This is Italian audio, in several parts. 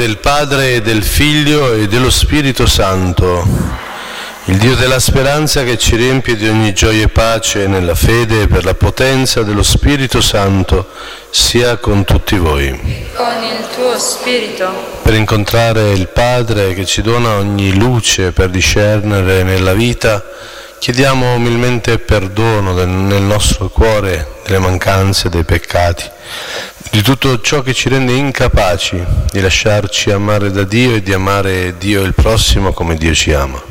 Del Padre e del Figlio e dello Spirito Santo, il Dio della speranza che ci riempie di ogni gioia e pace nella fede per la potenza dello Spirito Santo sia con tutti voi. Con il tuo Spirito. Per incontrare il Padre che ci dona ogni luce per discernere nella vita, chiediamo umilmente perdono nel nostro cuore delle mancanze, dei peccati, di tutto ciò che ci rende incapaci di lasciarci amare da Dio e di amare Dio e il prossimo come Dio ci ama.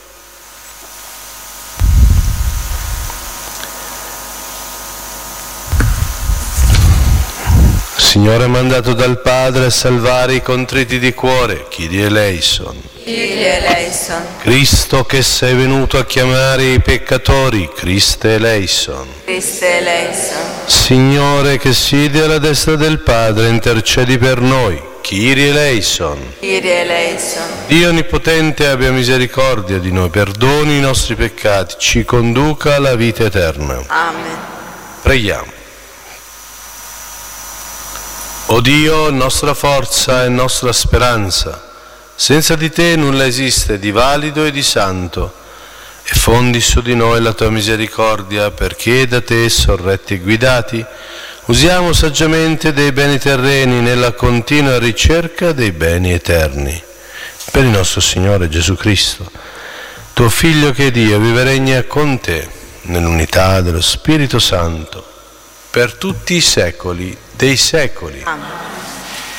Signore mandato dal Padre a salvare i contriti di cuore, Kyrie eleison. Kyrie eleison. Cristo che sei venuto a chiamare i peccatori, Christe eleison. Christe eleison. Signore che siedi alla destra del Padre, intercedi per noi, Kyrie eleison. Kyrie eleison. Dio Onnipotente abbia misericordia di noi, perdoni i nostri peccati, ci conduca alla vita eterna. Amen. Preghiamo. O Dio, nostra forza e nostra speranza, senza di te nulla esiste di valido e di santo, e fondi su di noi la tua misericordia, perché da te, sorretti e guidati, usiamo saggiamente dei beni terreni nella continua ricerca dei beni eterni. Per il nostro Signore Gesù Cristo, tuo Figlio che è Dio, vive e regna con te, nell'unità dello Spirito Santo, per tutti i secoli dei secoli. Amen.